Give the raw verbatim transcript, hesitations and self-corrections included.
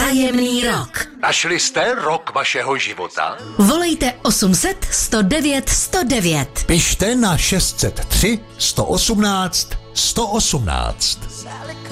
Tajemný rok. Našli jste rok vašeho života? Volejte osm set sto devět sto devět. Pište na šest set tři sto osmnáct sto osmnáct.